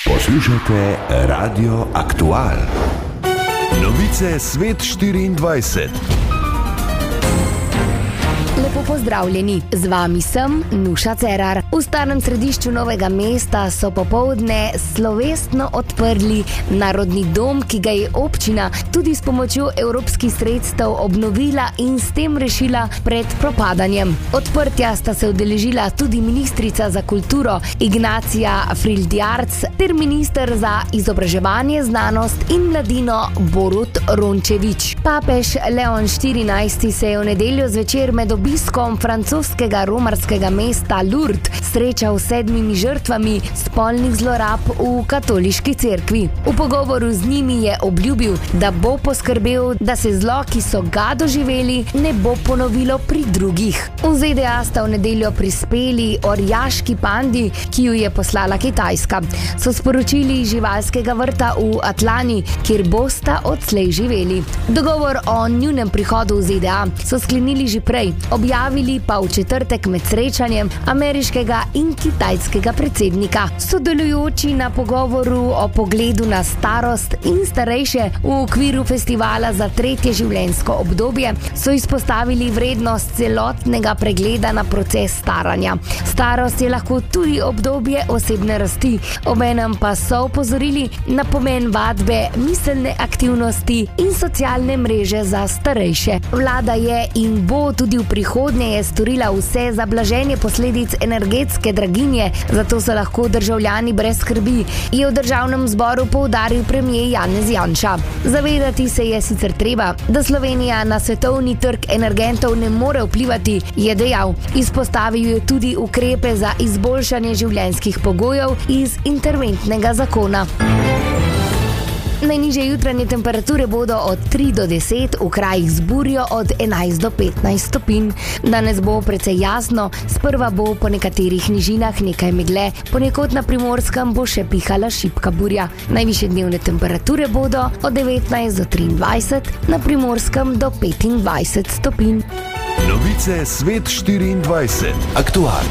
Poslušajte Radio Aktual. Novice Svet 24. Lepo pozdravljeni, z vami sem Nuša Cerar. V starem središču Novega mesta so popoldne slovesno odprli Narodni dom, ki ga je občina tudi s pomočjo evropskih sredstev obnovila in s tem rešila pred propadanjem. Odprtja sta se udeležila tudi ministrica za kulturo Ignacija Frildjarc ter minister za izobraževanje, znanost in mladino Borut Rončević. Papež Leon XIV se je v nedeljo zvečer med obiskom francoskega romarskega mesta Lourdes srečal s 7 žrtvami spolnih zlorab v katoliški cerkvi. V pogovoru z njimi je obljubil, da bo poskrbel, da se zlo, ki so ga doživeli, ne bo ponovilo pri drugih. V ZDA sta v nedeljo prispeli orjaški pandi, ki ju je poslala Kitajska. So sporočili iz živalskega vrta v Atlani, kjer bosta odslej živeli. Dogovor o njunem prihodu v ZDA so sklenili že prej, objavili pa v četrtek med srečanjem ameriškega in kitajskega predsednika. Sodelujoči na pogovoru o pogledu na starost in starejše v okviru festivala za tretje življenjsko obdobje so izpostavili vrednost celotnega pregleda na proces staranja. Starost je lahko tudi obdobje osebne rasti, obenem pa so opozorili na pomen vadbe, miselne aktivnosti in socialne mreže za starejše. Vlada je in bo tudi v prihodnje storila vse za blaženje posledic energetske draginje, zato so lahko državljani brez skrbi, je v državnem zboru poudaril premier Janez Janša. Zavedati se je sicer treba, da Slovenija na svetovni trg energentov ne more vplivati, je dejal. Izpostavil je tudi ukrepe za izboljšanje življenjskih pogojev iz interventnega zakona. Najnižje jutranje temperature bodo od 3 do 10, v krajih z burjo od 11 do 15 stopinj. Danes bo precej jasno, sprva bo po nekaterih nižinah nekaj megle, ponekod na Primorskem bo še pihala šibka burja. Najvišje dnevne temperature bodo od 19 do 23, na Primorskem do 25 stopinj. Novice Svet 24. Aktual.